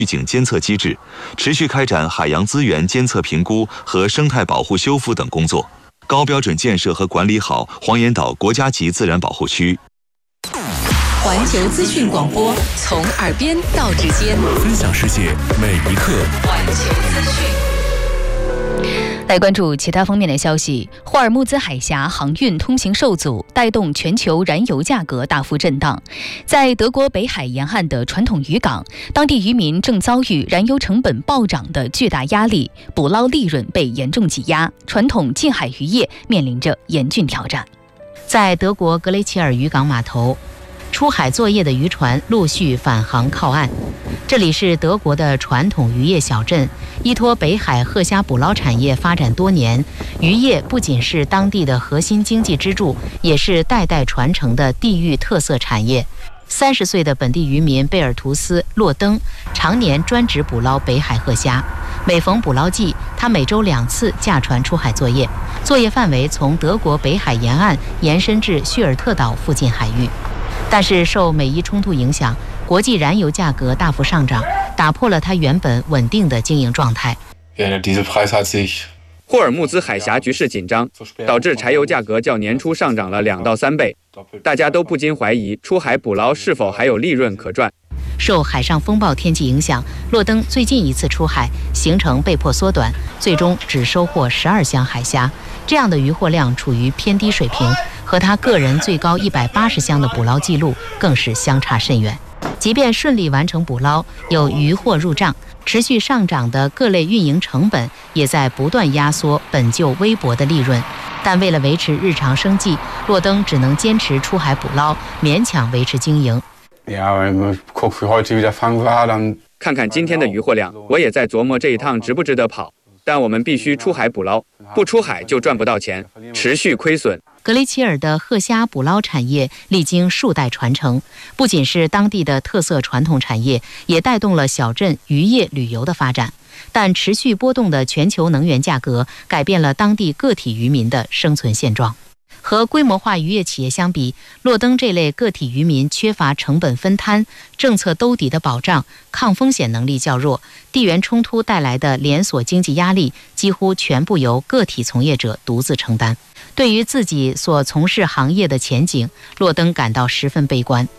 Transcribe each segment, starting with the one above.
预警监测机制，持续开展海洋资源监测评估和生态保护修复等工作，高标准建设和管理好黄岩岛国家级自然保护区。 环球资讯广播，从耳边到指尖， 分享世界每一刻。 环球资讯。来关注其他方面的消息。霍尔木兹海峡航运通行受阻，带动全球燃油价格大幅震荡。在德国北海沿岸的传统渔港，当地渔民正遭遇燃油成本暴涨的巨大压力，捕捞利润被严重挤压，传统近海渔业面临着严峻挑战。 在德国格雷齐尔渔港码头，出海作业的渔船陆续返航靠岸。这里是德国的传统渔业小镇，依托北海褐虾捕捞产业发展多年，渔业不仅是当地的核心经济支柱，也是代代传承的地域特色产业。30岁的本地渔民贝尔图斯·洛登常年专职捕捞北海褐虾，每逢捕捞季，他每周2次驾船出海作业，作业范围从德国北海沿岸延伸至叙尔特岛附近海域。但是受美伊冲突影响，国际燃油价格大幅上涨，打破了他原本稳定的经营状态。 霍尔木兹海峡局势紧张，导致柴油价格较年初上涨了2到3倍，大家都不禁怀疑出海捕捞是否还有利润可赚。 受海上风暴天气影响，洛登最近一次出海行程被迫缩短，最终只收获12箱海虾，这样的渔获量处于偏低水平，和他个人最高180箱的捕捞记录更是相差甚远。即便顺利完成捕捞，有渔获入账，持续上涨的各类运营成本也在不断压缩本就微薄的利润。但为了维持日常生计，洛登只能坚持出海捕捞，勉强维持经营。 看看今天的渔获量，我也在琢磨这一趟值不值得跑。但我们必须出海捕捞，不出海就赚不到钱，持续亏损。 格雷齐尔的褐虾捕捞产业历经数代传承，不仅是当地的特色传统产业，也带动了小镇渔业旅游的发展。但持续波动的全球能源价格改变了当地个体渔民的生存现状。和规模化渔业企业相比，洛登这类个体渔民缺乏成本分摊、政策兜底的保障，抗风险能力较弱，地缘冲突带来的连锁经济压力几乎全部由个体从业者独自承担。对于自己所从事行业的前景，洛登感到十分悲观。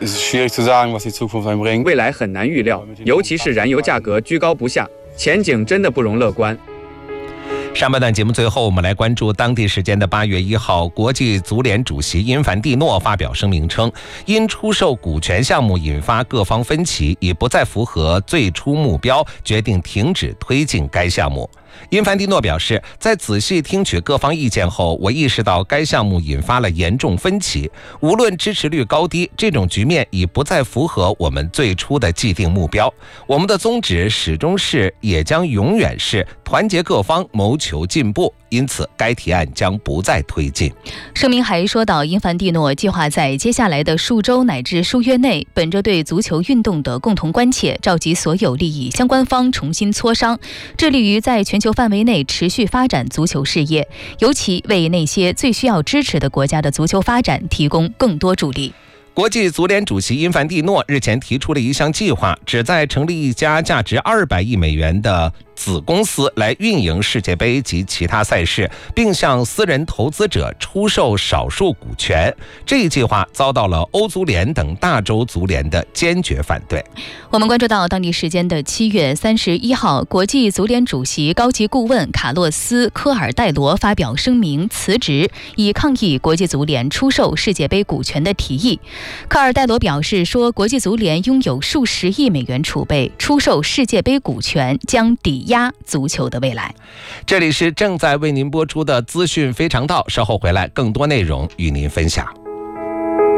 未来很难预料，尤其是燃油价格居高不下，前景真的不容乐观。 上半段节目最后，我们来关注当地时间的8月1号，国际足联主席因凡蒂诺发表声明称，因出售股权项目引发各方分歧，已不再符合最初目标，决定停止推进该项目。因凡蒂诺表示，在仔细听取各方意见后，我意识到该项目引发了严重分歧，无论支持率高低，这种局面已不再符合我们最初的既定目标。我们的宗旨始终是，也将永远是团结各方，谋求进步，因此该提案将不再推进。 声明还说到，因凡蒂诺计划在接下来的数周乃至数月内，本着对足球运动的共同关切，召集所有利益相关方重新磋商，致力于在全球范围内持续发展足球事业，尤其为那些最需要支持的国家的足球发展提供更多助力。 国际足联主席因凡蒂诺日前提出了一项计划，旨在成立一家价值200亿美元的子公司来运营世界杯及其他赛事，并向私人投资者出售少数股权。这一计划遭到了欧足联等大洲足联的坚决反对。 我们关注到当地时间的7月31号，国际足联主席高级顾问卡洛斯·科尔戴罗发表声明辞职，以抗议国际足联出售世界杯股权的提议。科尔戴罗表示说，国际足联拥有数十亿美元储备，出售世界杯股权将抵压足球的未来。 这里是正在为您播出的资讯非常道，稍后回来更多内容与您分享。